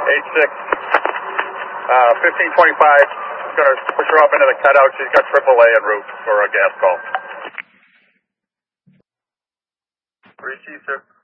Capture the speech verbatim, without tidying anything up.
eight six. Uh, fifteen twenty-five. Going to push her up into the cutout. She's got triple A en route for a gas call. Three Chief, sir.